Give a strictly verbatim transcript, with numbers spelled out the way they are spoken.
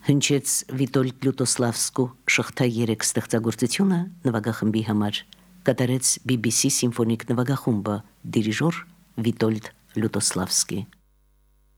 Հնչեց Վիտոլդ Լուտոսլավսկու շղթա երեք ստեղծագործությունը նվագախմբի համար, կատարեց բի բի սի սիմֆոնիկ նվագախումբը, դիրիժոր Վիտոլդ Լուտոսլավսկի։